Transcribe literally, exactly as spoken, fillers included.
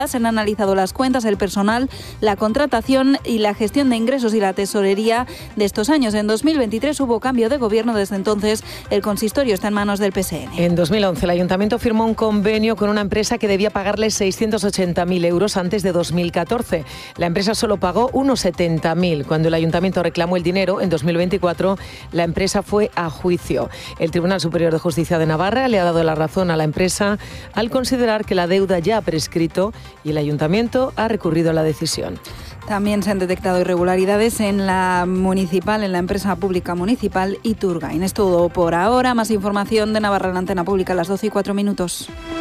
Se han analizado las cuentas, el personal, la contratación y la gestión de ingresos y la tesorería de estos años. En dos mil veintitrés hubo cambio de gobierno. Desde entonces, el consistorio está en manos del P S N. En dos mil once, el Ayuntamiento firmó un convenio con una empresa que debía pagarle seiscientos ochenta mil euros antes de dos mil catorce. La empresa solo pagó unos setenta mil. Cuando el Ayuntamiento reclamó el dinero, en dos mil veinticuatro, la empresa fue a juicio. El Tribunal Superior de Justicia de Navarra le ha dado la razón a la empresa al considerar que la deuda ya ha prescrito y el Ayuntamiento ha recurrido a la decisión. También se han detectado irregularidades en la municipal, en la empresa pública municipal Iturgain. Es todo por ahora. Más información de Navarra en la Antena Pública a las doce y cuatro minutos.